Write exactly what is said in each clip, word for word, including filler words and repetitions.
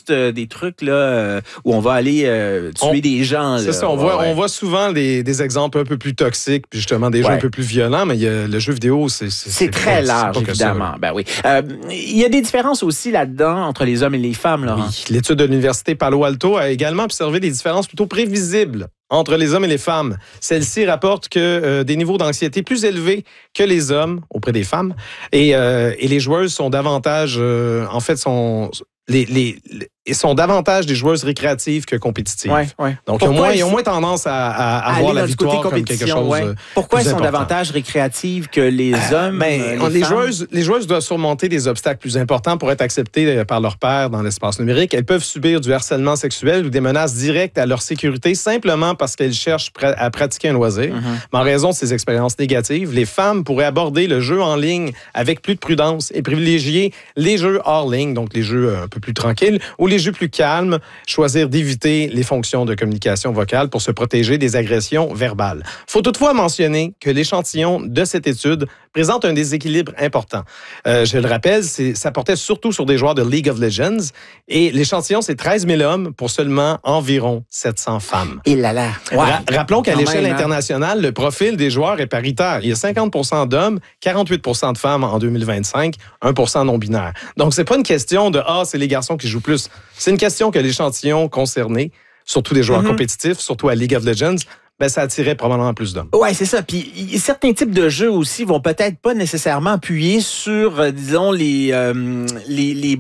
juste euh, des trucs là, euh, où on va aller euh, tuer on, des gens. C'est là. ça, on, ouais, voit, ouais. on voit souvent des, des exemples un peu plus toxiques, puis justement des jeux ouais. un peu plus violents, mais il y a, le jeu vidéo, c'est... C'est, c'est très pas, large, c'est évidemment. Ben oui. Euh, il y a des différences aussi là-dedans entre les hommes et les femmes, Laurent. Oui, l'étude de l'Université Palo Alto a également observé des différences plutôt prévisibles entre les hommes et les femmes. Celle-ci rapporte que euh, des niveaux d'anxiété plus élevés que les hommes auprès des femmes et, euh, et les joueuses sont davantage, euh, en fait, sont... Les, les, les, sont davantage des joueuses récréatives que compétitives. Ouais, ouais. Donc, ils ont, moins, ils ont moins tendance à, à, à voir la victoire comme quelque chose ouais. euh, Pourquoi plus elles sont important. davantage récréatives que les euh, hommes? Ben, euh, les, les, joueuses, les joueuses doivent surmonter des obstacles plus importants pour être acceptées par leurs pairs dans l'espace numérique. Elles peuvent subir du harcèlement sexuel ou des menaces directes à leur sécurité simplement parce qu'elles cherchent à pratiquer un loisir. Mm-hmm. Mais en raison de ces expériences négatives, les femmes pourraient aborder le jeu en ligne avec plus de prudence et privilégier les jeux hors ligne, donc les jeux un peu plus tranquilles, ou les jeux plus calmes, choisir d'éviter les fonctions de communication vocale pour se protéger des agressions verbales. Il faut toutefois mentionner que l'échantillon de cette étude présente un déséquilibre important. Euh, je le rappelle, c'est, ça portait surtout sur des joueurs de League of Legends et l'échantillon, c'est treize mille hommes pour seulement environ sept cents femmes. Et là là. Ouais. Ra- rappelons qu'à Quand l'échelle même, internationale, le profil des joueurs est paritaire. Il y a cinquante pour cent d'hommes, quarante-huit pour cent de femmes en deux mille vingt-cinq, un pour cent non-binaire. Donc, c'est pas une question de « Ah, c'est les garçons qui jouent plus ». C'est une question que l'échantillon concerné, surtout des joueurs mm-hmm. compétitifs, surtout à League of Legends, ben, ça attirait probablement plus d'hommes. Oui, c'est ça. Puis certains types de jeux aussi vont peut-être pas nécessairement appuyer sur, euh, disons, les, euh, les, les,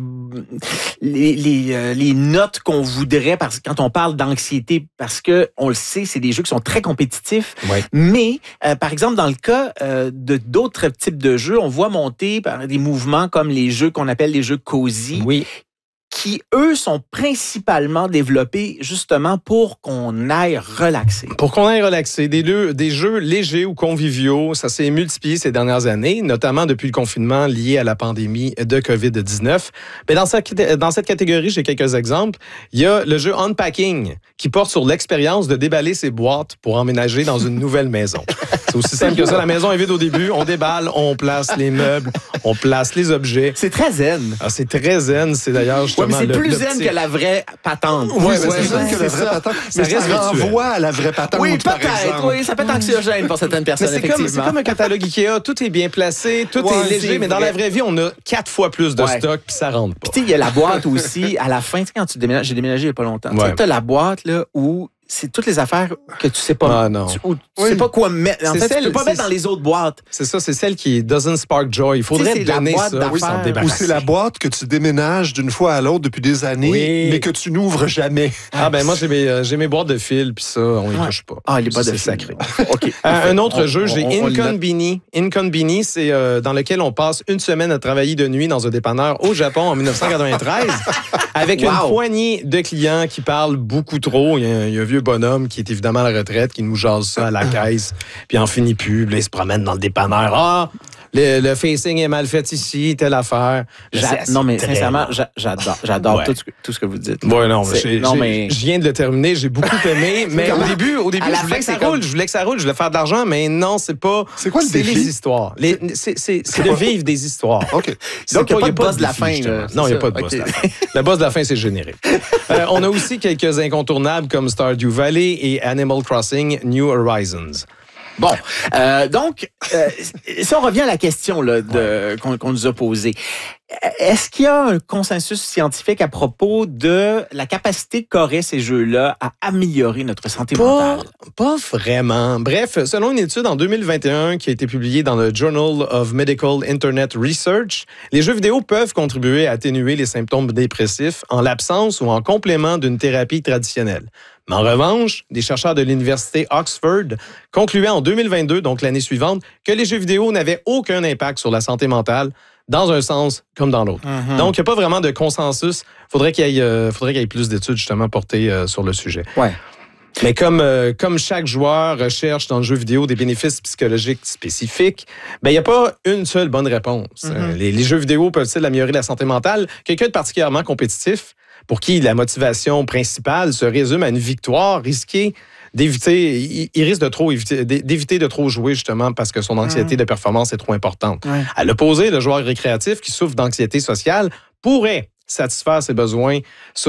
les, les, euh, les notes qu'on voudrait parce, quand on parle d'anxiété, parce que on le sait, c'est des jeux qui sont très compétitifs. Ouais. Mais, euh, par exemple, dans le cas euh, de d'autres types de jeux, on voit monter par des mouvements comme les jeux qu'on appelle les jeux cozy. Oui. Qui, eux, sont principalement développés justement pour qu'on aille relaxer. Pour qu'on aille relaxer. Des, lieux, des jeux légers ou conviviaux, ça s'est multiplié ces dernières années, notamment depuis le confinement lié à la pandémie de covid dix-neuf. Mais dans cette, dans cette catégorie, j'ai quelques exemples. Il y a le jeu Unpacking, qui porte sur l'expérience de déballer ses boîtes pour emménager dans une nouvelle maison. C'est aussi simple que ça. La maison est vide au début, on déballe, on place les meubles, on place les objets. C'est très zen. Ah, c'est très zen. C'est d'ailleurs justement... Ouais, mais c'est le, plus le zen petit... que la vraie patente. Oui, ouais, c'est ouais, plus zen ouais, que la vraie ça. patente. Ça Mais ça reste renvoie à la vraie patente, oui, par peut-être. exemple. Oui, ça peut être anxiogène pour certaines personnes, mais c'est effectivement. Comme, c'est comme un catalogue Ikea. Tout est bien placé, tout ouais, est léger, mais dans la vraie vie, on a quatre fois plus de ouais. stock, puis ça rentre pas. Puis tu sais, il y a la boîte aussi. À la fin, tu sais, quand tu déménages, j'ai déménagé il n'y a pas longtemps. Ouais. Tu as la boîte là où c'est toutes les affaires que tu sais pas. Ah, non. Tu, ou, tu oui. sais pas quoi mettre. En c'est fait, celle, tu peux pas mettre dans les autres boîtes. C'est ça, c'est celle qui doesn't spark joy. Il faudrait te donner ça, oui, sans te débarrasser. Ou c'est la boîte que tu déménages d'une fois à l'autre depuis des années, oui. mais que tu n'ouvres jamais. Ah ben moi, j'ai mes, euh, j'ai mes boîtes de fil, puis ça, on y ouais. touche pas. Ah, les boîtes de fil. C'est sacré. OK. Euh, un autre on, jeu, on, j'ai on, Inconbini. Inconbini, c'est euh, dans lequel on passe une semaine à travailler de nuit dans un dépanneur au Japon en dix-neuf cent quatre-vingt-treize avec wow. une poignée de clients qui parlent beaucoup trop. Il y, a, il y a un vieux bonhomme qui est évidemment à la retraite, qui nous jase ça à la caisse, puis en finit plus. Là, il se promène dans le dépanneur. Ah! Le, le facing est mal fait ici, telle affaire. Non, mais sincèrement, j'a, j'adore, j'adore ouais. tout, ce que, tout ce que vous dites. Ouais, non, j'ai, non j'ai, mais... je viens de le terminer, j'ai beaucoup aimé, mais au début, au début, je voulais que ça roule, comme... je voulais que ça roule, je voulais faire de l'argent, mais non, c'est pas... C'est quoi le c'est défi? les histoires. Les, c'est, c'est, c'est de vivre des histoires. OK. Donc, il n'y a pas de boss de la fin. Non, il n'y a pas de boss de la fin. Le boss de la fin, c'est générique. euh, on a aussi quelques incontournables comme Stardew Valley et Animal Crossing New Horizons. Bon, euh, donc, euh, si on revient à la question là, de, ouais. qu'on, qu'on nous a posée, est-ce qu'il y a un consensus scientifique à propos de la capacité qu'auraient ces jeux-là à améliorer notre santé pas, mentale? Pas vraiment. Bref, selon une étude en deux mille vingt et un qui a été publiée dans le Journal of Medical Internet Research, les jeux vidéo peuvent contribuer à atténuer les symptômes dépressifs en l'absence ou en complément d'une thérapie traditionnelle. Mais en revanche, des chercheurs de l'université Oxford concluaient en deux mille vingt-deux, donc l'année suivante, que les jeux vidéo n'avaient aucun impact sur la santé mentale, dans un sens comme dans l'autre. Mm-hmm. Donc, il n'y a pas vraiment de consensus. Il faudrait qu'il y ait, euh, faudrait qu'il y ait plus d'études justement portées euh, sur le sujet. Ouais. Mais comme, euh, comme chaque joueur recherche dans le jeu vidéo des bénéfices psychologiques spécifiques, ben, il n'y a pas une seule bonne réponse. Mm-hmm. Les, les jeux vidéo peuvent-ils améliorer la santé mentale? Quelqu'un de particulièrement compétitif, pour qui la motivation principale se résume à une victoire risquée d'éviter, il, il risque de trop éviter, d'éviter de trop jouer justement parce que son anxiété mmh. de performance est trop importante. Ouais. À l'opposé, le joueur récréatif qui souffre d'anxiété sociale pourrait satisfaire ses besoins